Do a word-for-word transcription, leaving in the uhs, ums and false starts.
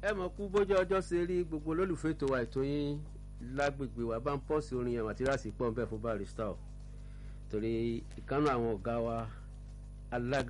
ẹ mọ̀ kú bójú ọjọ́ ṣe rí gbogbo olólùfẹ́ ètò wa ètò yín lágbègbè wa bá ń pọ́ọ̀sì orin yẹn màtíráàsì pọ̀ ń bẹ̀ fún Barrister torí ìkànnì àwọn ọ̀gá wa alága